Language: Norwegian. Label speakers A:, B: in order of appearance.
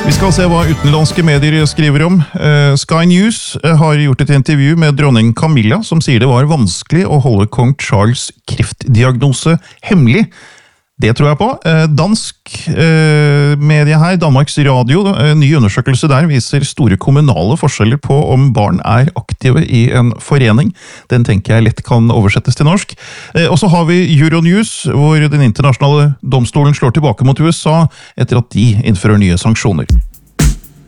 A: Vi skal se hva utenlandske medier skriver om. Sky News har gjort et intervju med dronning Camilla, som sier det var vanskelig å holde kong Charles' kreftdiagnose hemmelig. Det tror jeg på. Dansk medie her, Danmarks Radio, en ny undersøkelse der viser store kommunale forskjeller på om barn er aktive i en forening. Den tenker jeg lett kan oversettes til norsk. Og så har vi Euronews, hvor den internasjonale domstolen slår tilbake mot USA etter at de innfører nye sanksjoner.